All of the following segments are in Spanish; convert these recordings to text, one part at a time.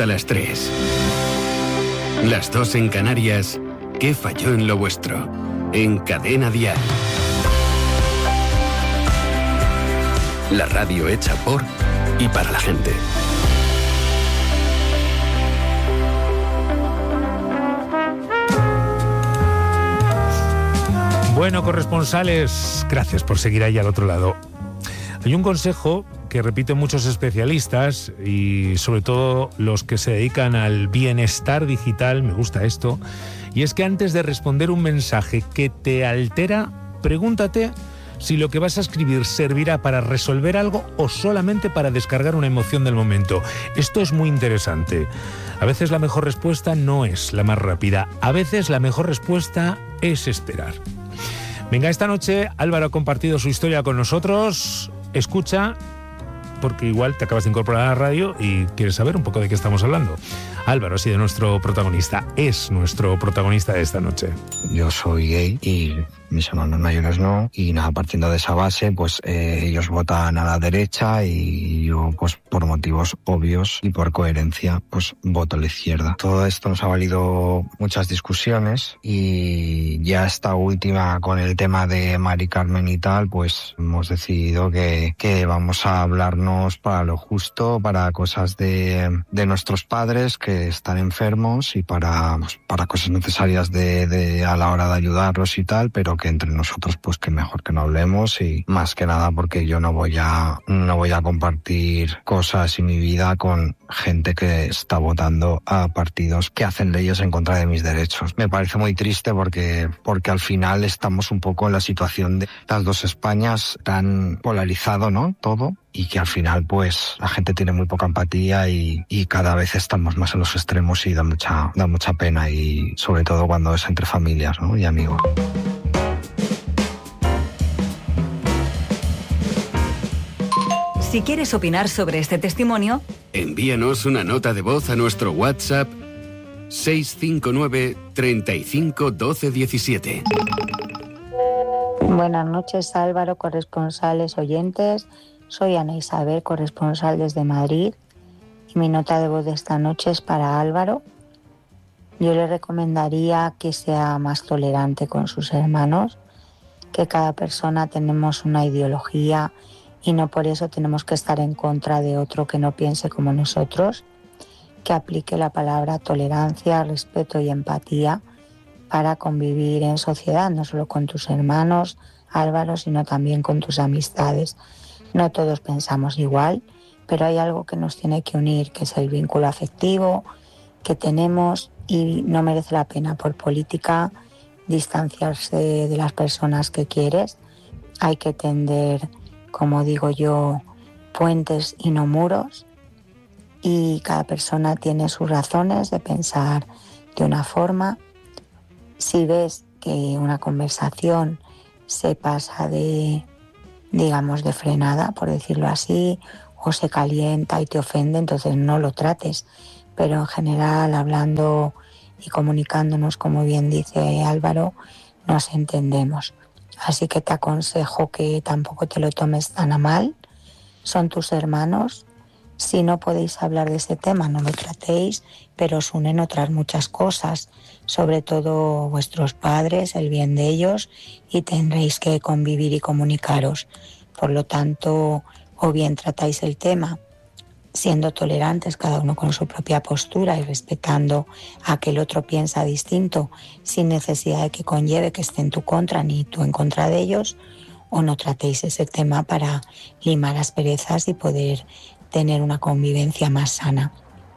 hasta las 3. Las 2 en Canarias. ¿Qué falló en lo vuestro? En Cadena Dial. La radio hecha por y para la gente. Bueno, corresponsales, gracias por seguir ahí al otro lado. Hay un consejo que repiten muchos especialistas y sobre todo los que se dedican al bienestar digital, me gusta esto, y es que antes de responder un mensaje que te altera, pregúntate si lo que vas a escribir servirá para resolver algo o solamente para descargar una emoción del momento. Esto es muy interesante. A veces la mejor respuesta no es la más rápida, a veces la mejor respuesta es esperar. Venga, esta noche Álvaro ha compartido su historia con nosotros. Escucha, porque igual te acabas de incorporar a la radio y quieres saber un poco de qué estamos hablando. Álvaro ha sido nuestro protagonista, es nuestro protagonista de esta noche. Yo soy gay y mis hermanos mayores no, y nada, partiendo de esa base, pues ellos votan a la derecha y yo, pues por motivos obvios y por coherencia, pues voto a la izquierda. Todo esto nos ha valido muchas discusiones y ya esta última con el tema de Mari Carmen y tal, pues hemos decidido que vamos a hablarnos para lo justo, para cosas de nuestros padres que están enfermos y para cosas necesarias a la hora de ayudarlos y tal, pero que entre nosotros pues que mejor que no hablemos, y más que nada porque yo no voy a compartir cosas y mi vida con gente que está votando a partidos que hacen leyes en contra de mis derechos. Me parece muy triste porque al final estamos un poco en la situación de las dos Españas, tan polarizado, ¿no? Todo. Y que al final pues la gente tiene muy poca empatía y cada vez estamos más en los extremos y da mucha pena, y sobre todo cuando es entre familias, ¿no? Y amigos. Si quieres opinar sobre este testimonio, envíanos una nota de voz a nuestro WhatsApp 659 35 12 17. Buenas noches, Álvaro, corresponsales, oyentes. Soy Ana Isabel, corresponsal desde Madrid, y mi nota de voz de esta noche es para Álvaro. Yo le recomendaría que sea más tolerante con sus hermanos, que cada persona tenemos una ideología y no por eso tenemos que estar en contra de otro que no piense como nosotros, que aplique la palabra tolerancia, respeto y empatía para convivir en sociedad, no solo con tus hermanos, Álvaro, sino también con tus amistades. No todos pensamos igual, pero hay algo que nos tiene que unir, que es el vínculo afectivo que tenemos, y no merece la pena por política distanciarse de las personas que quieres. Hay que tender, como digo yo, puentes y no muros, y cada persona tiene sus razones de pensar de una forma. Si ves que una conversación se pasa de frenada, por decirlo así, o se calienta y te ofende, entonces no lo trates. Pero en general, hablando y comunicándonos, como bien dice Álvaro, nos entendemos. Así que te aconsejo que tampoco te lo tomes tan a mal. Son tus hermanos. Si no podéis hablar de ese tema, no lo tratéis, pero os unen otras muchas cosas, sobre todo vuestros padres, el bien de ellos, y tendréis que convivir y comunicaros. Por lo tanto, o bien tratáis el tema siendo tolerantes, cada uno con su propia postura y respetando a que el otro piensa distinto, sin necesidad de que conlleve que esté en tu contra ni tú en contra de ellos, o no tratéis ese tema para limar asperezas y poder tener una convivencia más sana.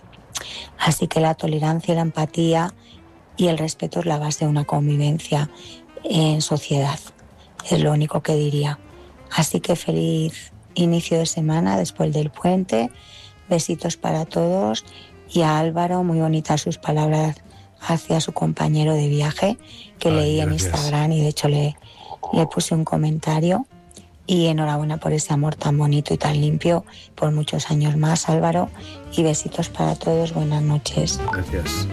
Así que la tolerancia y la empatía y el respeto es la base de una convivencia en sociedad. Es lo único que diría. Así que feliz inicio de semana después del puente. Besitos para todos. Y a Álvaro, muy bonitas sus palabras hacia su compañero de viaje, que leí en Instagram, y de hecho le puse un comentario. Y enhorabuena por ese amor tan bonito y tan limpio por muchos años más, Álvaro. Y besitos para todos. Buenas noches. Gracias.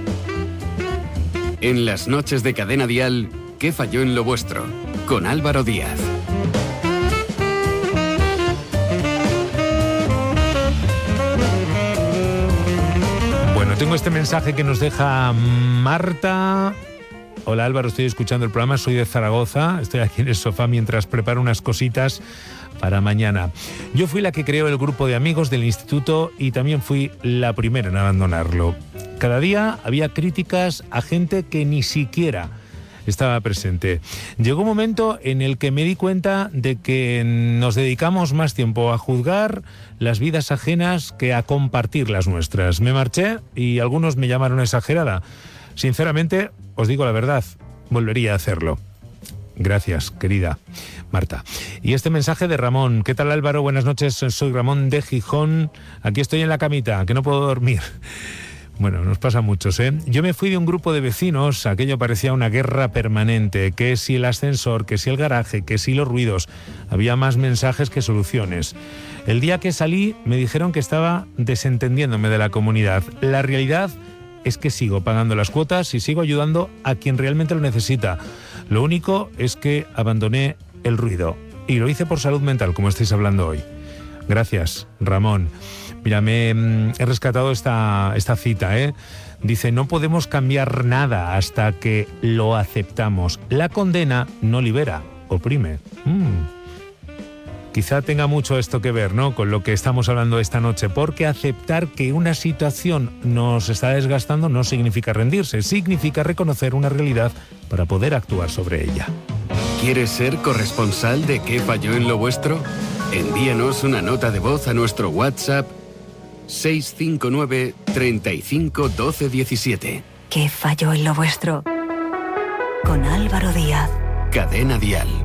En las noches de Cadena Dial, ¿qué falló en lo vuestro? Con Álvaro Díaz. tengo este mensaje que nos deja Marta. Hola Álvaro, estoy escuchando el programa, soy de Zaragoza, estoy aquí en el sofá mientras preparo unas cositas para mañana. Yo fui la que creó el grupo de amigos del instituto y también fui la primera en abandonarlo. Cada día había críticas a gente que ni siquiera estaba presente. Llegó un momento en el que me di cuenta de que nos dedicamos más tiempo a juzgar las vidas ajenas que a compartir las nuestras. Me marché y algunos me llamaron exagerada. Sinceramente, os digo la verdad, volvería a hacerlo. Gracias, querida Marta. Y este mensaje de Ramón. ¿Qué tal, Álvaro? Buenas noches, soy Ramón de Gijón. Aquí estoy en la camita, que no puedo dormir. Bueno, nos pasa a muchos, ¿eh? Yo me fui de un grupo de vecinos, aquello parecía una guerra permanente, que si el ascensor, que si el garaje, que si los ruidos, había más mensajes que soluciones. El día que salí me dijeron que estaba desentendiéndome de la comunidad. La realidad es que sigo pagando las cuotas y sigo ayudando a quien realmente lo necesita. Lo único es que abandoné el ruido y lo hice por salud mental, como estáis hablando hoy. Gracias, Ramón. Mira, he rescatado esta cita, ¿eh? Dice, no podemos cambiar nada hasta que lo aceptamos. La condena no libera, oprime. Quizá tenga mucho esto que ver, ¿no?, con lo que estamos hablando esta noche, porque aceptar que una situación nos está desgastando no significa rendirse, significa reconocer una realidad para poder actuar sobre ella. ¿Quieres ser corresponsal de ¿Qué falló en lo vuestro? Envíanos una nota de voz a nuestro WhatsApp 659 35 12 17. ¿Qué falló en lo vuestro? Con Álvaro Díaz. Cadena Dial.